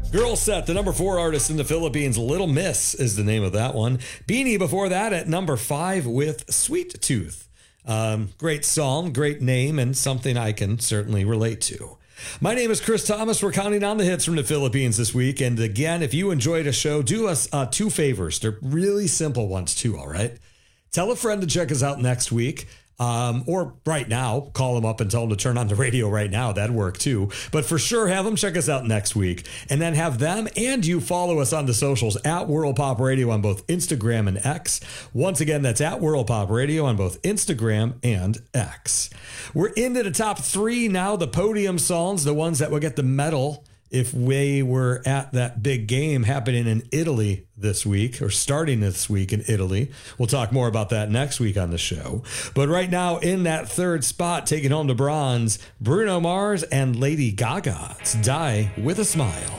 Girl Set, the number 4 artist in the Philippines. Little Miss is the name of that one. Beanie before that at number 5 with Sweet Tooth. Great song, great name, and something I can certainly relate to. My name is Chris Thomas. We're counting down the hits from the Philippines this week. And again, if you enjoyed a show, do us 2 favors. They're really simple ones too, all right? Tell a friend to check us out next week. Or right now, call them up and tell them to turn on the radio right now. That'd work too. But for sure, have them check us out next week. And then have them and you follow us on the socials at World Pop Radio on both Instagram and X. Once again, that's at World Pop Radio on both Instagram and X. We're into the top 3 now, the podium songs, the ones that will get the medal if we were at that big game happening in Italy this week, or starting this week in Italy. We'll talk more about that next week on the show. But right now, in that 3rd spot, taking home the bronze, Bruno Mars and Lady Gaga. It's Die With a Smile.